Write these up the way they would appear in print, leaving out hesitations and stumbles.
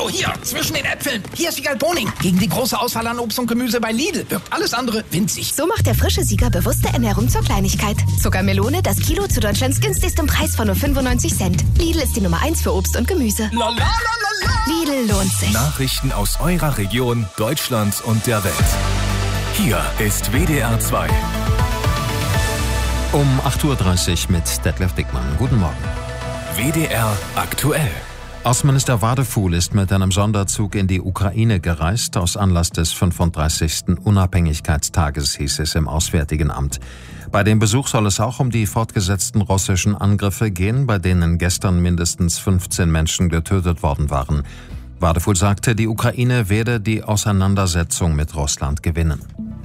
Hallo, hier, zwischen den Äpfeln. Hier ist Wiegald Boning. Gegen die große Auswahl an Obst und Gemüse bei Lidl wirkt alles andere winzig. So macht der frische Sieger bewusste Ernährung zur Kleinigkeit. Zuckermelone, das Kilo zu Deutschlands günstigstem Preis von nur 95 Cent. Lidl ist die Nummer 1 für Obst und Gemüse. Lidl lohnt sich. Nachrichten aus eurer Region, Deutschlands und der Welt. Hier ist WDR 2. Um 8.30 Uhr mit Detlef Dickmann. Guten Morgen. WDR aktuell. Außenminister Wadefuhl ist mit einem Sonderzug in die Ukraine gereist, aus Anlass des 35. Unabhängigkeitstages, hieß es im Auswärtigen Amt. Bei dem Besuch soll es auch um die fortgesetzten russischen Angriffe gehen, bei denen gestern mindestens 15 Menschen getötet worden waren. Wadefuhl sagte, die Ukraine werde die Auseinandersetzung mit Russland gewinnen.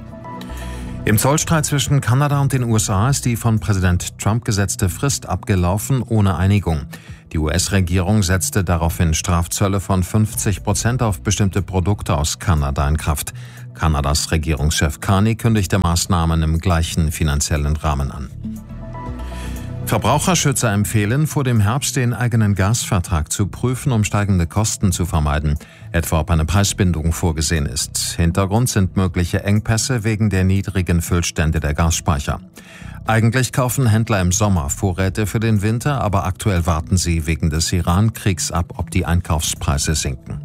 Im Zollstreit zwischen Kanada und den USA ist die von Präsident Trump gesetzte Frist abgelaufen, ohne Einigung. Die US-Regierung setzte daraufhin Strafzölle von 50% auf bestimmte Produkte aus Kanada in Kraft. Kanadas Regierungschef Carney kündigte Maßnahmen im gleichen finanziellen Rahmen an. Verbraucherschützer empfehlen, vor dem Herbst den eigenen Gasvertrag zu prüfen, um steigende Kosten zu vermeiden, etwa ob eine Preisbindung vorgesehen ist. Hintergrund sind mögliche Engpässe wegen der niedrigen Füllstände der Gasspeicher. Eigentlich kaufen Händler im Sommer Vorräte für den Winter, aber aktuell warten sie wegen des Iran-Kriegs ab, ob die Einkaufspreise sinken.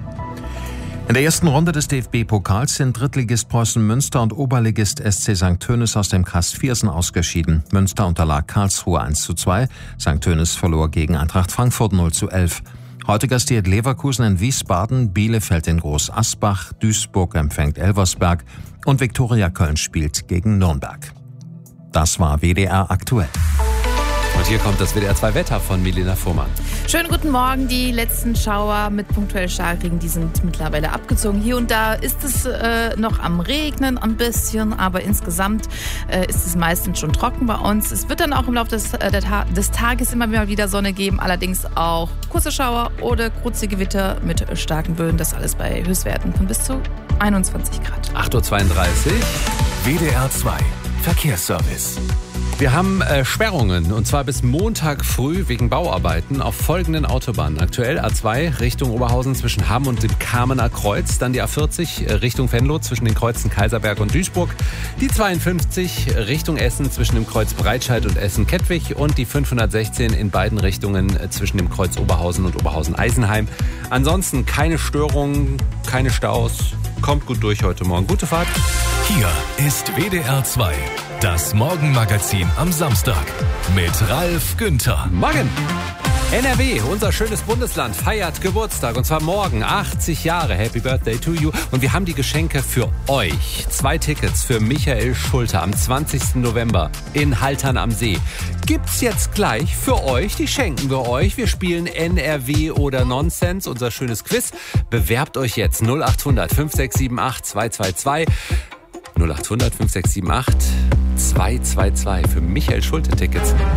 In der ersten Runde des DFB-Pokals sind Drittligist Preußen Münster und Oberligist SC St. Tönis aus dem Kreis Viersen ausgeschieden. Münster unterlag Karlsruhe 1:2, St. Tönis verlor gegen Eintracht Frankfurt 0:11. Heute gastiert Leverkusen in Wiesbaden, Bielefeld in Groß Asbach, Duisburg empfängt Elversberg und Viktoria Köln spielt gegen Nürnberg. Das war WDR aktuell. Und hier kommt das WDR 2 Wetter von Milena Fuhrmann. Schönen guten Morgen. Die letzten Schauer mit punktuell Starkregen, die sind mittlerweile abgezogen. Hier und da ist es noch am Regnen ein bisschen, aber insgesamt ist es meistens schon trocken bei uns. Es wird dann auch im Laufe des Tages immer wieder Sonne geben, allerdings auch kurze Schauer oder kurze Gewitter mit starken Böen. Das alles bei Höchstwerten von bis zu 21 Grad. 8.32 Uhr. WDR 2 Verkehrsservice. Wir haben Sperrungen, und zwar bis Montag früh wegen Bauarbeiten auf folgenden Autobahnen. Aktuell A2 Richtung Oberhausen zwischen Hamm und dem Kamener Kreuz. Dann die A40 Richtung Venlo zwischen den Kreuzen Kaiserberg und Duisburg. Die 52 Richtung Essen zwischen dem Kreuz Breitscheid und Essen-Kettwig. Und die 516 in beiden Richtungen zwischen dem Kreuz Oberhausen und Oberhausen-Eisenheim. Ansonsten keine Störungen, keine Staus. Kommt gut durch heute Morgen. Gute Fahrt. Hier ist WDR 2. Das Morgenmagazin am Samstag mit Ralf Günther. Morgen! NRW, unser schönes Bundesland, feiert Geburtstag, und zwar morgen, 80 Jahre. Happy Birthday to you. Und wir haben die Geschenke für euch. 2 Tickets für Michael Schulte am 20. November in Haltern am See. Gibt's jetzt gleich für euch, die schenken wir euch. Wir spielen NRW oder Nonsens, unser schönes Quiz. Bewerbt euch jetzt 0800 5678 222. 0800 5678 222 für Michael Schulte Tickets.